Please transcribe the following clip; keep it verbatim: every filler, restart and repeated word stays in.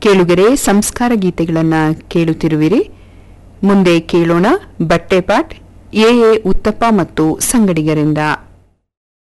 ಕೇಳುಗರೆ ಸಂಸ್ಕಾರ ಗೀತೆಗಳನ್ನು ಕೇಳುತ್ತಿರುವಿರಿ. ಮುಂದೆ ಕೇಳೋಣ ಬಟ್ಟೆಪಾಟ್ ಎ ಎ ಉತ್ತಪ್ಪ ಮತ್ತು ಸಂಗಡಿಗರಿಂದ.